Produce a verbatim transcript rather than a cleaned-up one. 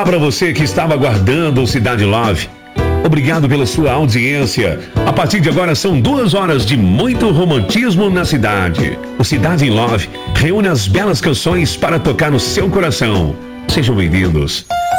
Olá para você que estava aguardando o Cidade Love. Obrigado pela sua audiência. A partir de agora são duas horas de muito romantismo na cidade. O Cidade Love reúne as belas canções para tocar no seu coração. Sejam bem-vindos.